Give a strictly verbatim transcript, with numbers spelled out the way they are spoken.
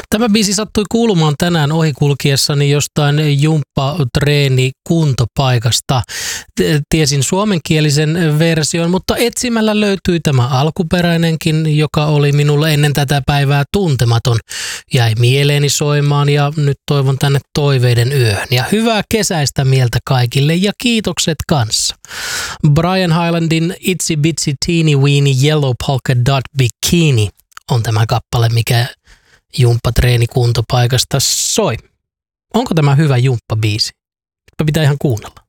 Tämä biisi sattui kuulumaan tänään ohikulkiessani jostain jumppa-treeni kuntopaikasta. Tiesin suomenkielisen version, mutta etsimällä löytyi tämä alkuperäinenkin, joka oli minulle ennen tätä päivää tuntematon. Jäi mieleeni soimaan ja nyt toivon tänne toiveiden yöhön. Ja hyvää kesäistä mieltä kaikille ja kiitokset kanssa. Brian Hylandin Itsy Bitsy Teeny Weeny Yellow Polka Dot Bikini on tämä kappale, mikä jumppatreeni kuntopaikasta soi. Onko tämä hyvä jumppabiisi? Pitää ihan kuunnella.